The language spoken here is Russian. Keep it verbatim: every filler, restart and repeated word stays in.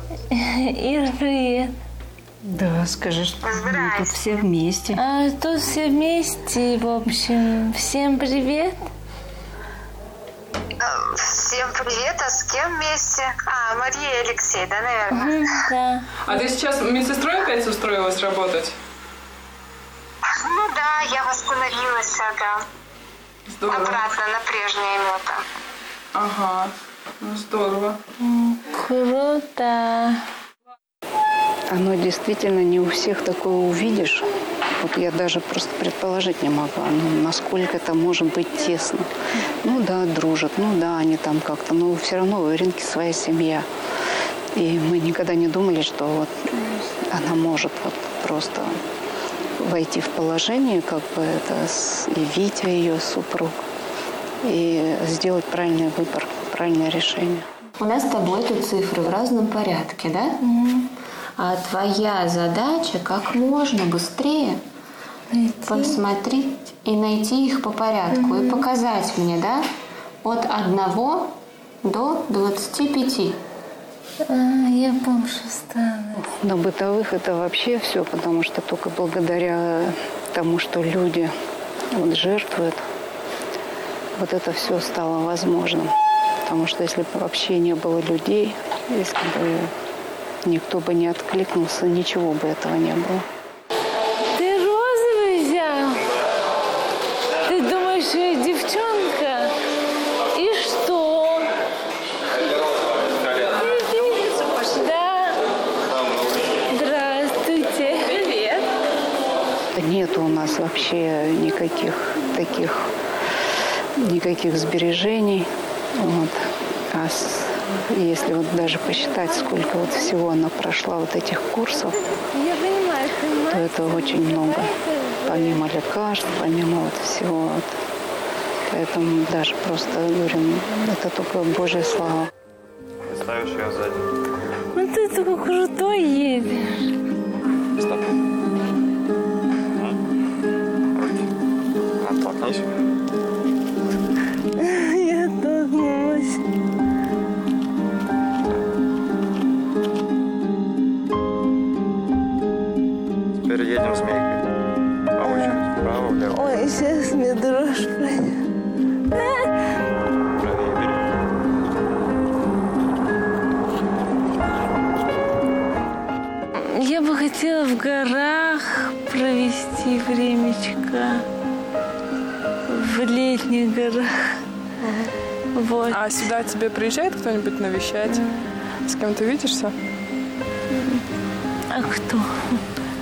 Ира, привет. Да, скажи, что мы тут все вместе. А, тут все вместе, в общем. Всем привет. Всем привет, а с кем вместе? А, Мария и Алексей, да, наверное? Угу, да. А ты сейчас медсестрой опять устроилась работать? Ну да, я восстановилась, да. Здорово. Обратно на прежнее место. Ага, ну здорово. Круто. Оно действительно не у всех такое увидишь. Вот я даже просто предположить не могла, ну, насколько это может быть тесно. Ну да, дружат, ну да, они там как-то, но все равно у Иринки своя семья. И мы никогда не думали, что вот она может вот просто войти в положение, как бы это, и Витя, ее супруг, и сделать правильный выбор, правильное решение. У нас с тобой тут цифры в разном порядке, да? Угу. А твоя задача как можно быстрее найти. Посмотреть и найти их по порядку. Угу. И показать мне, да, от одного до двадцати пяти. А, я помню, что осталось. На бытовых это вообще все, потому что только благодаря тому, что люди вот жертвуют, вот это все стало возможным. Потому что если бы вообще не было людей, если бы никто бы не откликнулся, ничего бы этого не было. Ты розовый взял? Ты думаешь, я девчонка? И что? Да. Здравствуйте. Привет. Нет у нас вообще никаких таких, никаких сбережений. Вот. А с, если вот даже посчитать, сколько вот всего она прошла вот этих курсов, Я понимаю, то это очень много. Помимо лекарств, помимо вот всего. Вот. Поэтому даже просто говорим, это только Божья слава. Ставишь ее сзади. Ну ты такой крутой едешь. Стоп. Руки. Оттолкнись. Я толкнулась. Теперь едем змейкой. По очереди. Вправо, влево. Ой, сейчас мне дрожь пройдет. Правее бери. Я бы хотела в горах провести времечко. В летних горах. Вот. А сюда тебе приезжает кто-нибудь навещать? С кем ты видишься? А кто?